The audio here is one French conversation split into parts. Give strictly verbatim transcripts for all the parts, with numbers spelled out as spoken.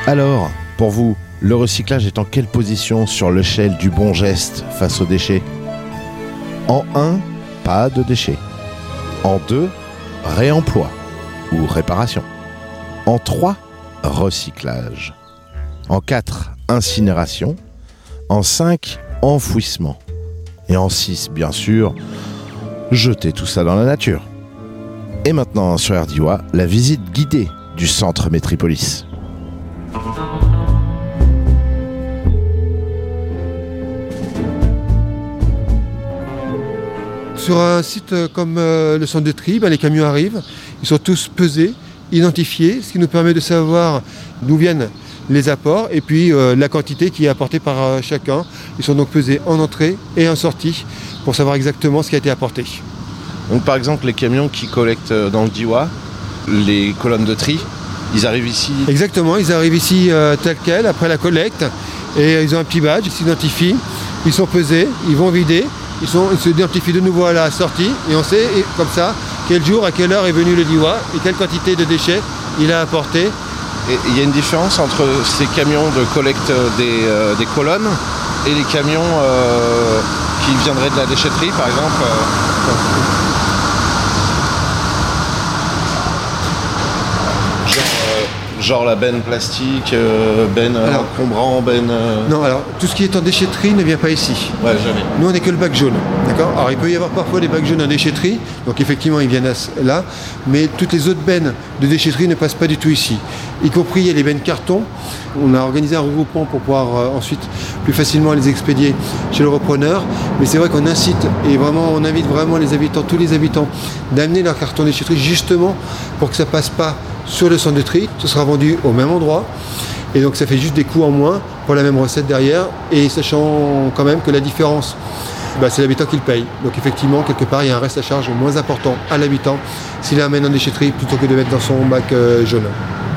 Alors, pour vous, le recyclage est en quelle position sur l'échelle du bon geste face aux déchets ? En un, pas de déchets. En deux, réemploi ou réparation. En trois, recyclage. En quatre, incinération. En cinq, enfouissement. Et en six, bien sûr, jeter tout ça dans la nature. Et maintenant, sur R D O A, la visite guidée du centre Métripolis. Sur un site comme euh, le centre de tri, ben, les camions arrivent, ils sont tous pesés, identifiés, ce qui nous permet de savoir d'où viennent les apports et puis euh, la quantité qui est apportée par euh, chacun. Ils sont donc pesés en entrée et en sortie pour savoir exactement ce qui a été apporté. Donc par exemple, les camions qui collectent dans le D I W A, les colonnes de tri, ils arrivent ici. Exactement, ils arrivent ici euh, tel quel, après la collecte, et euh, ils ont un petit badge, ils s'identifient, ils sont pesés, ils vont vider, ils, sont, ils s'identifient de nouveau à la sortie, et on sait et, comme ça quel jour, à quelle heure est venu le D I W A et quelle quantité de déchets il a apporté. Et il y a une différence entre ces camions de collecte des, euh, des colonnes et les camions euh, qui viendraient de la déchetterie, par exemple euh, Genre la benne plastique, euh, benne euh, encombrant, benne... Euh... Non, alors, tout ce qui est en déchetterie ne vient pas ici. Ouais, jamais. Nous, on n'est que le bac jaune, d'accord ? Alors, il peut y avoir parfois des bacs jaunes en déchetterie, donc effectivement, ils viennent là, mais toutes les autres bennes de déchetterie ne passent pas du tout ici. Y compris, il y a les bennes carton. On a organisé un regroupement pour pouvoir euh, ensuite plus facilement les expédier chez le repreneur, mais c'est vrai qu'on incite, et vraiment, on invite vraiment les habitants, tous les habitants, d'amener leur carton déchetterie, justement, pour que ça passe pas sur le centre de tri, ce sera vendu au même endroit et donc ça fait juste des coûts en moins pour la même recette derrière, et sachant quand même que la différence, bah, c'est l'habitant qui le paye. Donc effectivement, quelque part, il y a un reste à charge moins important à l'habitant s'il l'amène en déchetterie plutôt que de mettre dans son bac euh, jaune.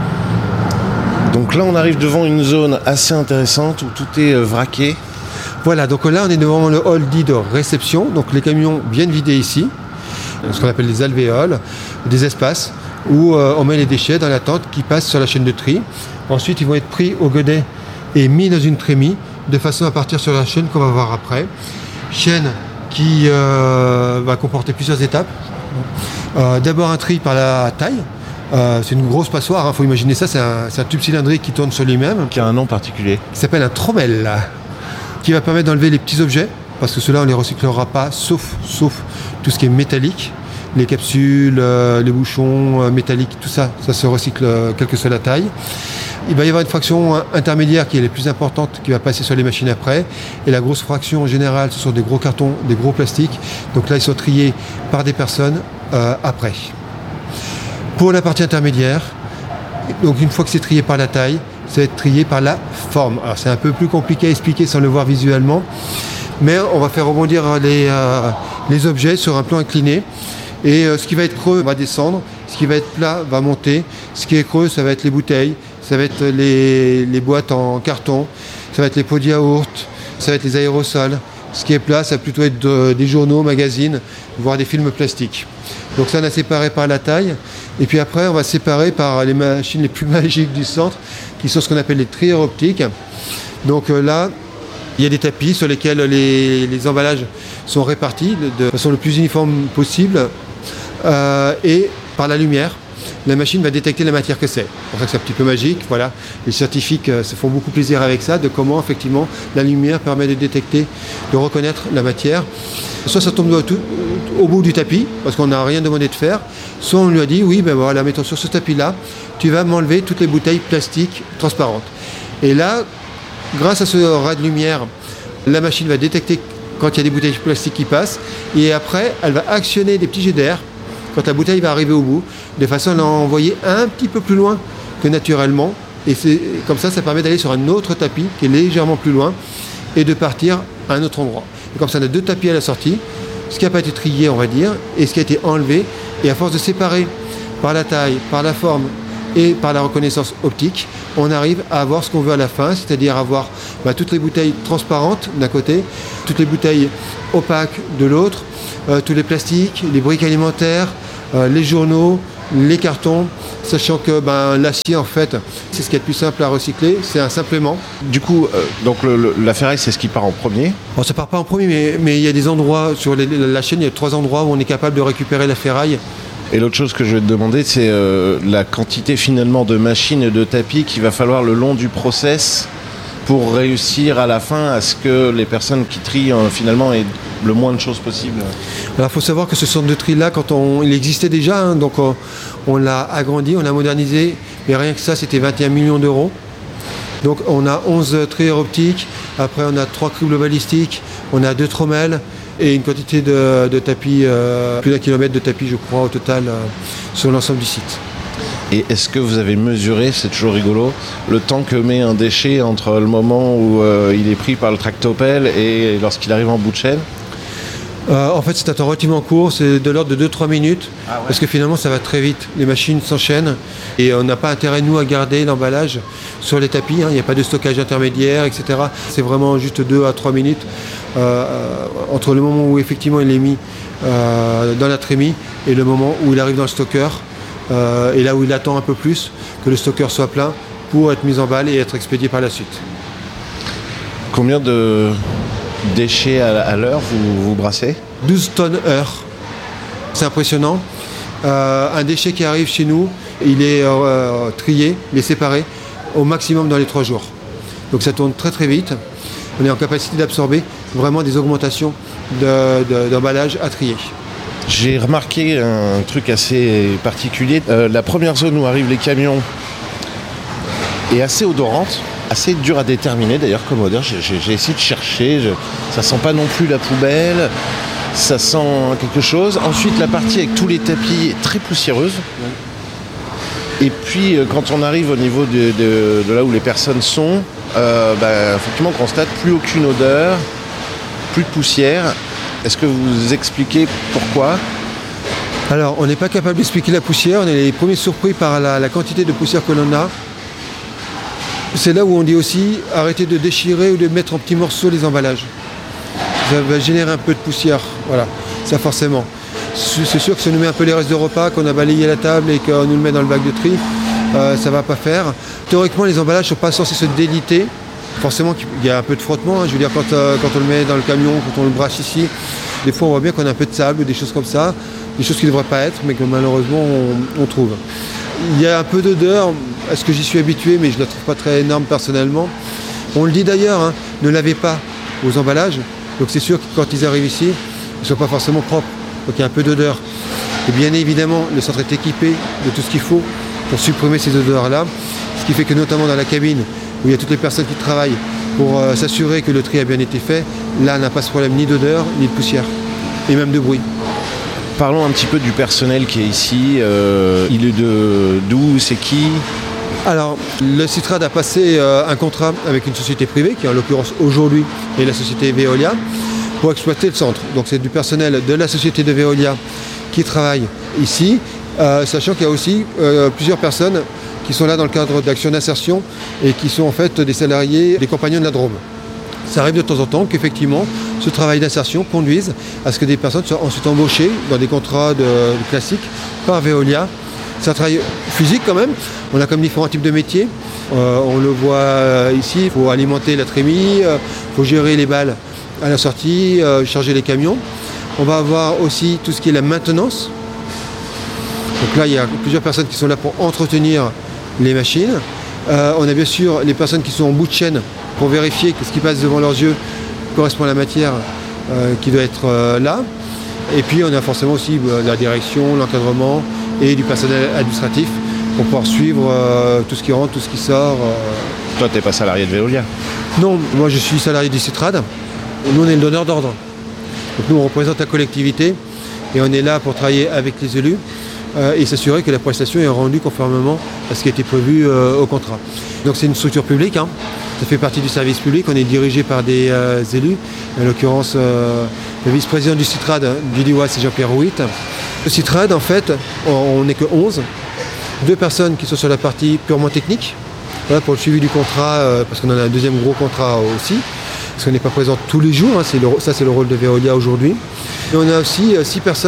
Donc là, on arrive devant une zone assez intéressante où tout est euh, vraqué. Voilà, donc là, on est devant le hall dit de réception. Donc les camions viennent vider ici, ce qu'on appelle les alvéoles, des espaces où euh, on met les déchets dans la tente qui passent sur la chaîne de tri. Ensuite, ils vont être pris au godet et mis dans une trémie de façon à partir sur la chaîne qu'on va voir après. Chaîne qui euh, va comporter plusieurs étapes. Euh, d'abord un tri par la taille. Euh, c'est une grosse passoire, il hein, faut imaginer ça, c'est un, c'est un tube cylindrique qui tourne sur lui-même. Qui a un nom particulier. Qui s'appelle un trommel, qui va permettre d'enlever les petits objets, parce que ceux-là on ne les recyclera pas, sauf, sauf tout ce qui est métallique. Les capsules, euh, les bouchons euh, métalliques, tout ça, ça se recycle euh, quelle que soit la taille. Il va y avoir une fraction euh, intermédiaire qui est la plus importante, qui va passer sur les machines après. Et la grosse fraction en général, ce sont des gros cartons, des gros plastiques. Donc là, ils sont triés par des personnes euh, après. Pour la partie intermédiaire, donc une fois que c'est trié par la taille, ça va être trié par la forme. Alors c'est un peu plus compliqué à expliquer sans le voir visuellement, mais on va faire rebondir les, euh, les objets sur un plan incliné. Et euh, ce qui va être creux va descendre, ce qui va être plat va monter, ce qui est creux, ça va être les bouteilles, ça va être les, les boîtes en carton, ça va être les pots de yaourt, ça va être les aérosols. Ce qui est plat, ça va plutôt être de, des journaux, magazines, voire des films plastiques. Donc ça, on a séparé par la taille. Et puis après, on va séparer par les machines les plus magiques du centre, qui sont ce qu'on appelle les trieurs optiques. Donc euh, là, il y a des tapis sur lesquels les, les emballages sont répartis de façon le plus uniforme possible. Euh, et par la lumière, la machine va détecter la matière que c'est. C'est pour ça que c'est un petit peu magique. Voilà. Les scientifiques euh, se font beaucoup plaisir avec ça, de comment effectivement la lumière permet de détecter, de reconnaître la matière. Soit ça tombe tout, au bout du tapis, parce qu'on n'a rien demandé de faire, soit on lui a dit, oui, ben voilà, mettons sur ce tapis-là, tu vas m'enlever toutes les bouteilles plastiques transparentes. Et là, grâce à ce ras de lumière, la machine va détecter quand il y a des bouteilles plastiques qui passent, et après, elle va actionner des petits jets d'air quand la bouteille va arriver au bout, de façon à l'envoyer un petit peu plus loin que naturellement. Et c'est, comme ça, ça permet d'aller sur un autre tapis qui est légèrement plus loin et de partir à un autre endroit. Et comme ça, on a deux tapis à la sortie, ce qui n'a pas été trié, on va dire, et ce qui a été enlevé. Et à force de séparer par la taille, par la forme et par la reconnaissance optique, on arrive à avoir ce qu'on veut à la fin, c'est-à-dire avoir bah, toutes les bouteilles transparentes d'un côté, toutes les bouteilles opaques de l'autre, euh, tous les plastiques, les briques alimentaires, euh, les journaux, les cartons, sachant que ben, l'acier, en fait, c'est ce qui est le plus simple à recycler, c'est un supplément. Du coup, euh, donc le, le, la ferraille, c'est ce qui part en premier. Bon, ça part pas en premier, mais, mais il y a des endroits, sur les, la chaîne, il y a trois endroits où on est capable de récupérer la ferraille. Et l'autre chose que je vais te demander, c'est euh, la quantité finalement de machines et de tapis qu'il va falloir le long du process pour réussir à la fin à ce que les personnes qui trient euh, finalement aient le moins de choses possible. Alors il faut savoir que ce centre de tri-là, quand on, il existait déjà, hein, donc on, on l'a agrandi, on l'a modernisé, mais rien que ça, c'était vingt et un millions d'euros. Donc on a onze trieurs optiques, après on a trois cribles balistiques, on a deux trommelles, et une quantité de, de tapis, euh, plus d'un kilomètre de tapis, je crois, au total, euh, sur l'ensemble du site. Et est-ce que vous avez mesuré, c'est toujours rigolo, le temps que met un déchet entre le moment où euh, il est pris par le tractopelle et lorsqu'il arrive en bout de chaîne ? euh, En fait, c'est un temps relativement court, c'est de l'ordre de deux à trois minutes, ah ouais. Parce que finalement, ça va très vite. Les machines s'enchaînent et on n'a pas intérêt, nous, à garder l'emballage sur les tapis. Hein. Il n'y a pas de stockage intermédiaire, et cetera. C'est vraiment juste deux à trois minutes. Euh, entre le moment où effectivement il est mis euh, dans la trémie et le moment où il arrive dans le stocker euh, et là où il attend un peu plus que le stocker soit plein pour être mis en balle et être expédié par la suite. Combien de déchets à, à l'heure vous, vous brassez ? douze tonnes heure. C'est impressionnant. Euh, un déchet qui arrive chez nous, il est euh, trié, il est séparé au maximum dans les trois jours. Donc ça tourne très très vite. On est en capacité d'absorber vraiment des augmentations de, de, d'emballage à trier. J'ai remarqué un truc assez particulier. Euh, la première zone où arrivent les camions est assez odorante, assez dure à déterminer d'ailleurs comme odeur. J'ai, j'ai, j'ai essayé de chercher, je, ça sent pas non plus la poubelle, ça sent quelque chose. Ensuite, la partie avec tous les tapis est très poussiéreuse. Et puis, quand on arrive au niveau de, de, de là où les personnes sont, euh, bah, effectivement, on constate plus aucune odeur, plus de poussière. Est-ce que vous expliquez pourquoi ? Alors, on n'est pas capable d'expliquer la poussière. On est les premiers surpris par la, la quantité de poussière que l'on a. C'est là où on dit aussi arrêtez de déchirer ou de mettre en petits morceaux les emballages. Ça va générer un peu de poussière. Voilà, ça forcément. C'est sûr que si on nous met un peu les restes de repas, qu'on a balayé la table et qu'on nous le met dans le bac de tri, euh, ça ne va pas faire. Théoriquement, les emballages ne sont pas censés se déliter. Forcément, il y a un peu de frottement. Hein. Je veux dire, quand, euh, quand on le met dans le camion, quand on le brasse ici, des fois, on voit bien qu'on a un peu de sable, des choses comme ça, des choses qui ne devraient pas être, mais que malheureusement, on, on trouve. Il y a un peu d'odeur. Est-ce que j'y suis habitué, mais je ne la trouve pas très énorme personnellement. On le dit d'ailleurs, hein, ne lavez pas vos emballages. Donc c'est sûr que quand ils arrivent ici, ils ne sont pas forcément propres. Donc il y a un peu d'odeur. Et bien évidemment, le centre est équipé de tout ce qu'il faut pour supprimer ces odeurs-là. Ce qui fait que notamment dans la cabine, où il y a toutes les personnes qui travaillent pour euh, s'assurer que le tri a bien été fait, là, on n'a pas ce problème ni d'odeur, ni de poussière, et même de bruit. Parlons un petit peu du personnel qui est ici. Euh, il est de d'où, c'est qui ? Alors, le Citrad a passé euh, un contrat avec une société privée, qui en l'occurrence aujourd'hui est la société Veolia, pour exploiter le centre. Donc c'est du personnel de la société de Veolia qui travaille ici, euh, sachant qu'il y a aussi euh, plusieurs personnes qui sont là dans le cadre d'actions d'insertion et qui sont en fait des salariés des compagnons de la Drôme. Ça arrive de temps en temps qu'effectivement ce travail d'insertion conduise à ce que des personnes soient ensuite embauchées dans des contrats de, de classiques par Veolia. C'est un travail physique quand même, on a comme différents types de métiers, euh, on le voit ici, il faut alimenter la trémie, il euh, faut gérer les balles à la sortie, euh, charger les camions. On va avoir aussi tout ce qui est la maintenance. Donc là, il y a plusieurs personnes qui sont là pour entretenir les machines. Euh, on a bien sûr les personnes qui sont en bout de chaîne pour vérifier que ce qui passe devant leurs yeux correspond à la matière euh, qui doit être euh, là. Et puis on a forcément aussi euh, la direction, l'encadrement et du personnel administratif pour pouvoir suivre euh, tout ce qui rentre, tout ce qui sort. Euh. Toi, tu n'es pas salarié de Veolia ? Non, moi je suis salarié du Citrad. Nous, on est le donneur d'ordre. Donc nous, on représente la collectivité et on est là pour travailler avec les élus euh, et s'assurer que la prestation est rendue conformément à ce qui a été prévu euh, au contrat. Donc c'est une structure publique, hein. Ça fait partie du service public, on est dirigé par des euh, élus, en l'occurrence euh, le vice-président du Citrad du D I W A, c'est Jean-Pierre Rouit. Le Citrad, en fait, on n'est que onze, deux personnes qui sont sur la partie purement technique, voilà, pour le suivi du contrat, euh, parce qu'on en a un deuxième gros contrat aussi. Parce qu'on n'est pas présent tous les jours, hein, c'est le, ça c'est le rôle de Veolia aujourd'hui. Et on a aussi euh, six personnes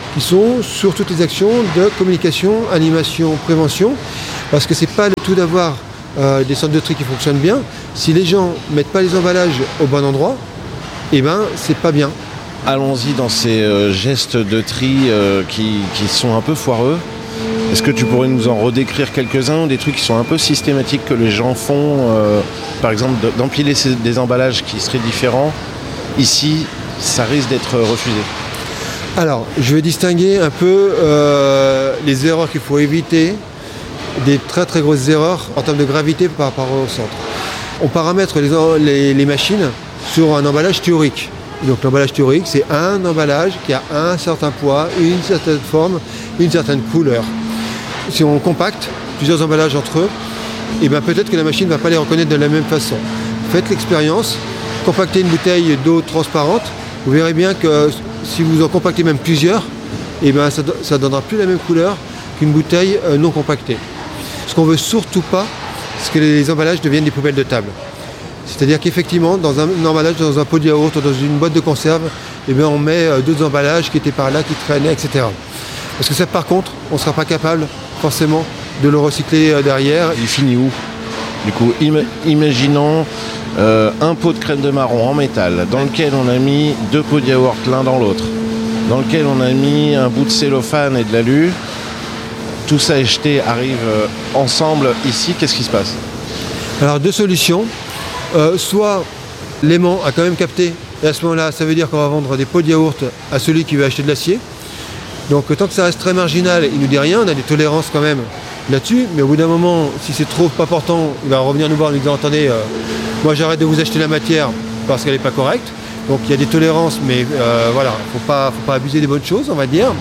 qui sont sur toutes les actions de communication, animation, prévention, parce que c'est pas le tout d'avoir euh, des centres de tri qui fonctionnent bien. Si les gens mettent pas les emballages au bon endroit, eh ben c'est pas bien. Allons-y dans ces euh, gestes de tri euh, qui, qui sont un peu foireux. Est-ce que tu pourrais nous en redécrire quelques-uns, des trucs qui sont un peu systématiques que les gens font, euh, par exemple d'empiler ces, des emballages qui seraient différents. Ici, ça risque d'être refusé. Alors, je vais distinguer un peu euh, les erreurs qu'il faut éviter, des très très grosses erreurs en termes de gravité par rapport au centre. On paramètre les, les, les machines sur un emballage théorique. Donc l'emballage théorique, c'est un emballage qui a un certain poids, une certaine forme, une certaine couleur. Si on compacte plusieurs emballages entre eux, et bien peut-être que la machine ne va pas les reconnaître de la même façon. Faites l'expérience, compactez une bouteille d'eau transparente, vous verrez bien que si vous en compactez même plusieurs, et bien ça ne donnera plus la même couleur qu'une bouteille non compactée. Ce qu'on ne veut surtout pas, c'est que les emballages deviennent des poubelles de table. C'est-à-dire qu'effectivement, dans un, un emballage, dans un pot de yaourt ou dans une boîte de conserve, eh bien, on met euh, d'autres emballages qui étaient par là, qui traînaient, et cetera. Parce que ça, par contre, on ne sera pas capable, forcément, de le recycler euh, derrière. Il finit où? Du coup, im- imaginons euh, un pot de crème de marron en métal, dans lequel on a mis deux pots de yaourt l'un dans l'autre, dans lequel on a mis un bout de cellophane et de l'alu. Tout ça est jeté, arrive euh, ensemble ici. Qu'est-ce qui se passe? Alors, deux solutions. Euh, soit l'aimant a quand même capté, et à ce moment-là, ça veut dire qu'on va vendre des pots de yaourt à celui qui veut acheter de l'acier. Donc tant que ça reste très marginal, il ne nous dit rien, on a des tolérances quand même là-dessus, mais au bout d'un moment, si c'est trop pas important, il va revenir nous voir en nous disant attendez, euh, moi j'arrête de vous acheter la matière parce qu'elle n'est pas correcte. Donc il y a des tolérances, mais euh, voilà, il ne faut pas, faut pas abuser des bonnes choses, on va dire.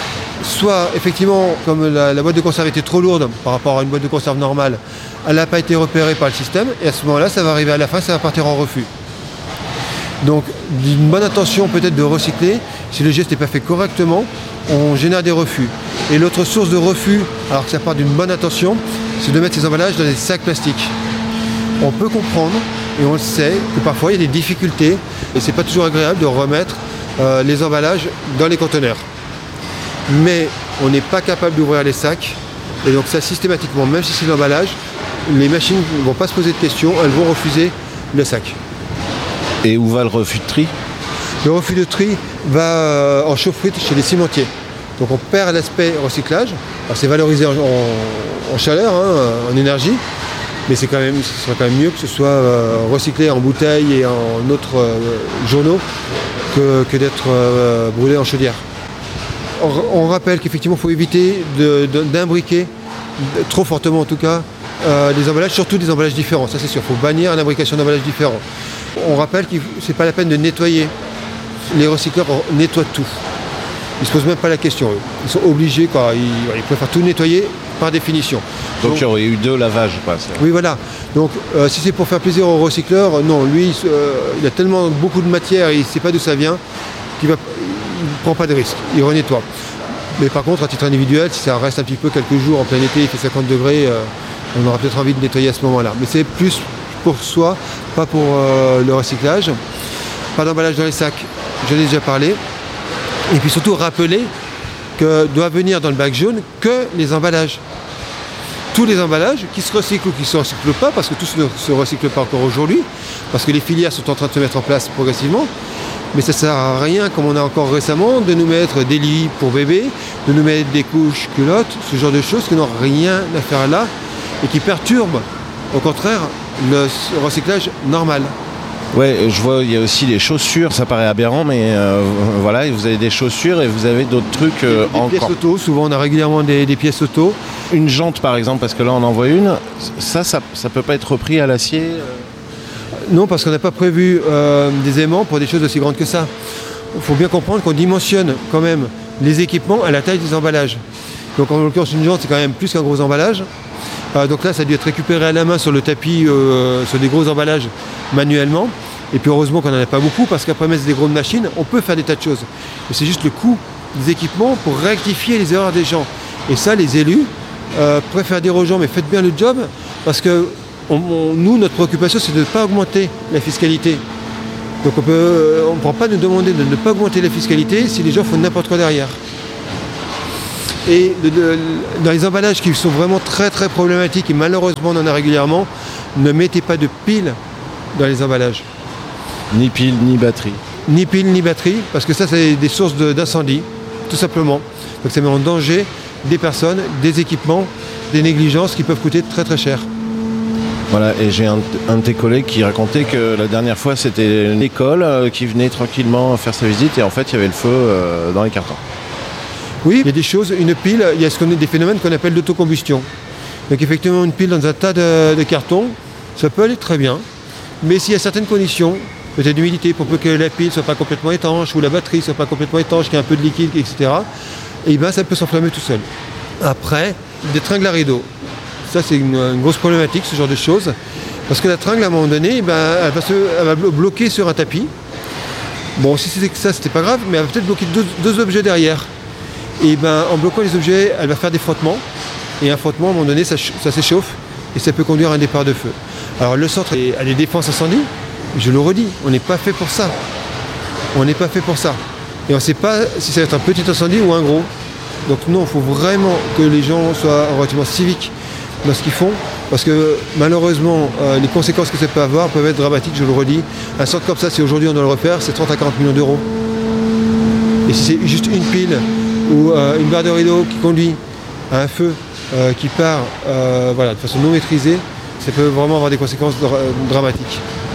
Soit effectivement, comme la, la boîte de conserve était trop lourde par rapport à une boîte de conserve normale, elle n'a pas été repérée par le système, et à ce moment-là, ça va arriver à la fin, ça va partir en refus. Donc, d'une bonne intention peut-être de recycler, si le geste n'est pas fait correctement, on génère des refus. Et l'autre source de refus, alors que ça part d'une bonne intention, c'est de mettre ces emballages dans des sacs plastiques. On peut comprendre, et on le sait, que parfois il y a des difficultés, et c'est pas toujours agréable de remettre euh, les emballages dans les conteneurs. Mais on n'est pas capable d'ouvrir les sacs, et donc ça systématiquement, même si c'est l'emballage, les machines ne vont pas se poser de questions, elles vont refuser le sac. Et où va le refus de tri? Le refus de tri va euh, en chaufferie chez les cimentiers. Donc on perd l'aspect recyclage. Alors c'est valorisé en, en, en chaleur, hein, en énergie, mais c'est quand même, ce serait quand même mieux que ce soit euh, recyclé en bouteilles et en autres euh, journaux que, que d'être euh, brûlé en chaudière. On, on rappelle qu'effectivement il faut éviter de, de, d'imbriquer, trop fortement en tout cas, Euh, des emballages, surtout des emballages différents, ça c'est sûr, il faut bannir l'imbrication d'emballages différents. On rappelle que c'est pas la peine de nettoyer. Les recycleurs nettoient tout. Ils se posent même pas la question, eux. Ils sont obligés, quoi. Ils, ils préfèrent tout nettoyer par définition. Donc, Donc il y aurait eu deux lavages, quoi. Oui, voilà. Donc euh, si c'est pour faire plaisir au recycleur, non, lui, euh, il a tellement beaucoup de matière et il sait pas d'où ça vient qu'il va, il prend pas de risque, il renettoie. Mais par contre, à titre individuel, si ça reste un petit peu quelques jours en plein été, il fait cinquante degrés, euh, on aura peut-être envie de nettoyer à ce moment-là. Mais c'est plus pour soi, pas pour euh, le recyclage. Pas d'emballage dans les sacs, j'en ai déjà parlé. Et puis surtout rappeler que doit venir dans le bac jaune que les emballages. Tous les emballages qui se recyclent ou qui ne se recyclent pas, parce que tous ne se recyclent pas encore aujourd'hui, parce que les filières sont en train de se mettre en place progressivement. Mais ça ne sert à rien, comme on a encore récemment, de nous mettre des lits pour bébés, de nous mettre des couches culottes, ce genre de choses qui n'ont rien à faire là et qui perturbent, au contraire, le recyclage normal. Ouais, je vois, il y a aussi les chaussures, ça paraît aberrant, mais euh, voilà, vous avez des chaussures et vous avez d'autres trucs euh, des, des encore. Des pièces auto, souvent on a régulièrement des, des pièces auto. Une jante par exemple, parce que là on en voit une, ça, ça, ça peut pas être repris à l'acier euh... Non, parce qu'on n'a pas prévu euh, des aimants pour des choses aussi grandes que ça. Il faut bien comprendre qu'on dimensionne quand même les équipements à la taille des emballages. Donc en l'occurrence une jante c'est quand même plus qu'un gros emballage. Euh, donc là ça a dû être récupéré à la main sur le tapis, euh, sur des gros emballages manuellement. Et puis heureusement qu'on n'en a pas beaucoup parce qu'après mettre des grosses machines, on peut faire des tas de choses. Mais c'est juste le coût des équipements pour rectifier les erreurs des gens. Et ça les élus euh, préfèrent dire aux gens mais faites bien le job parce que on, on, nous notre préoccupation c'est de ne pas augmenter la fiscalité. Donc on peut, on ne pourra pas nous demander de ne pas augmenter la fiscalité si les gens font n'importe quoi derrière. Et de, de, dans les emballages qui sont vraiment très très problématiques, et malheureusement on en a régulièrement, ne mettez pas de piles dans les emballages. Ni pile, ni batterie. Ni piles, ni batterie, parce que ça c'est des sources de, d'incendie, tout simplement. Donc ça met en danger des personnes, des équipements, des négligences qui peuvent coûter très très cher. Voilà, et j'ai un, un de tes collègues qui racontait que la dernière fois c'était une école euh, qui venait tranquillement faire sa visite et en fait il y avait le feu euh, dans les cartons. Oui, il y a des choses, une pile, il y a ce qu'on est, des phénomènes qu'on appelle d'autocombustion. Donc effectivement une pile dans un tas de, de cartons, ça peut aller très bien, mais s'il y a certaines conditions, peut-être d'humidité pour peu que la pile ne soit pas complètement étanche ou la batterie ne soit pas complètement étanche, qu'il y ait un peu de liquide, et cetera, et bien ça peut s'enflammer tout seul. Après, des tringles à rideaux. Ça c'est une, une grosse problématique, ce genre de choses, parce que la tringle à un moment donné, ben, elle, va se, elle va bloquer sur un tapis. Bon, si c'était que ça, c'était pas grave, mais elle va peut-être bloquer deux, deux objets derrière. Et ben, en bloquant les objets, elle va faire des frottements. Et un frottement, à un moment donné, ça, ça s'échauffe et ça peut conduire à un départ de feu. Alors le centre a des défenses incendie, je le redis, on n'est pas fait pour ça. On n'est pas fait pour ça. Et on ne sait pas si ça va être un petit incendie ou un gros. Donc non, il faut vraiment que les gens soient relativement civiques dans ce qu'ils font, parce que malheureusement, euh, les conséquences que ça peut avoir peuvent être dramatiques, je le redis. Un centre comme ça, si aujourd'hui on doit le refaire, c'est trente à quarante millions d'euros. Et si c'est juste une pile ou euh, une barre de rideau qui conduit à un feu euh, qui part euh, voilà, de façon non maîtrisée, ça peut vraiment avoir des conséquences dra- dramatiques.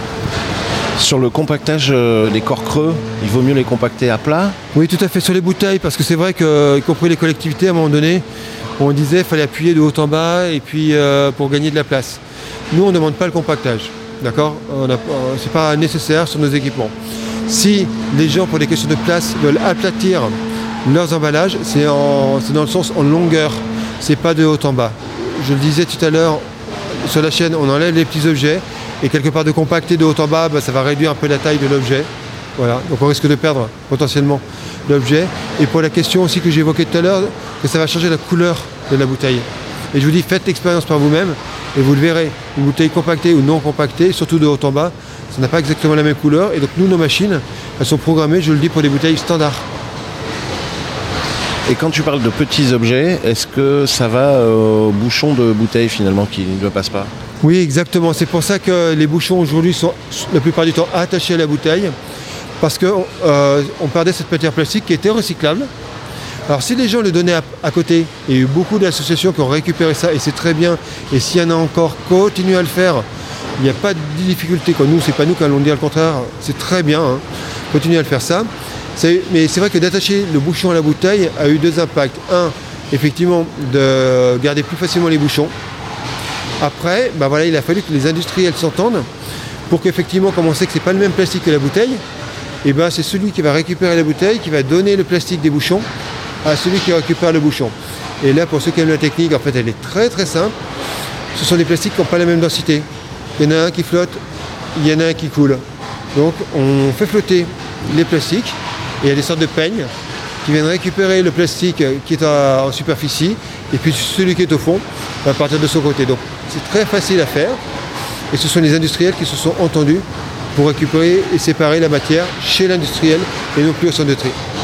Sur le compactage, euh, les corps creux, il vaut mieux les compacter à plat? Oui, tout à fait, sur les bouteilles, parce que c'est vrai que, y compris les collectivités, à un moment donné, on disait qu'il fallait appuyer de haut en bas et puis euh, pour gagner de la place. Nous, on ne demande pas le compactage, d'accord ? Ce n'est pas nécessaire sur nos équipements. Si les gens, pour des questions de place, veulent aplatir leurs emballages, c'est, en, c'est dans le sens en longueur, c'est pas de haut en bas. Je le disais tout à l'heure, sur la chaîne, on enlève les petits objets, et quelque part de compacter de haut en bas, bah, ça va réduire un peu la taille de l'objet. Voilà. Donc on risque de perdre potentiellement l'objet. Et pour la question aussi que j'ai évoquée tout à l'heure, que ça va changer la couleur de la bouteille. Et je vous dis, faites l'expérience par vous-même, et vous le verrez. Une bouteille compactée ou non compactée, surtout de haut en bas, ça n'a pas exactement la même couleur. Et donc nous, nos machines, elles sont programmées, je le dis, pour des bouteilles standards. Et quand tu parles de petits objets, est-ce que ça va au bouchon de bouteille finalement qui ne passe pas? Oui, exactement. C'est pour ça que les bouchons aujourd'hui sont la plupart du temps attachés à la bouteille, parce qu'on euh, perdait cette matière plastique qui était recyclable. Alors si les gens le donnaient à, à côté, il y a eu beaucoup d'associations qui ont récupéré ça et c'est très bien, et s'il y en a encore, continuez à le faire. Il n'y a pas de difficulté. Quoi. Nous, c'est pas nous qui allons dire le contraire, c'est très bien, hein. Continuez à le faire ça. C'est, mais c'est vrai que d'attacher le bouchon à la bouteille a eu deux impacts. Un, effectivement, de garder plus facilement les bouchons. Après, bah voilà, il a fallu que les industriels s'entendent pour qu'effectivement, comme on sait que c'est pas le même plastique que la bouteille, et ben c'est celui qui va récupérer la bouteille qui va donner le plastique des bouchons à celui qui récupère le bouchon. Et là, pour ceux qui aiment la technique, en fait, elle est très très simple. Ce sont des plastiques qui n'ont pas la même densité. Il y en a un qui flotte, il y en a un qui coule. Donc, on fait flotter les plastiques et il y a des sortes de peignes qui viennent récupérer le plastique qui est en superficie et puis celui qui est au fond va partir de son côté. Donc, c'est très facile à faire et ce sont les industriels qui se sont entendus pour récupérer et séparer la matière chez l'industriel et non plus au centre de tri.